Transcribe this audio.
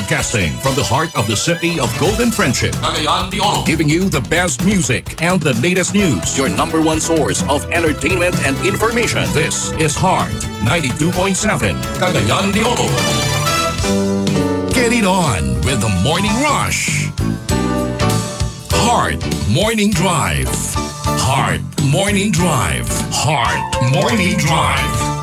Broadcasting from the heart of the city of Golden Friendship. Cagayan de Oro. Giving you the best music and the latest news. Your number one source of entertainment and information. This is Heart 92.7 Cagayan de Oro. Get it on with the Morning Rush. Heart Morning Drive. Heart Morning Drive. Heart Morning Drive.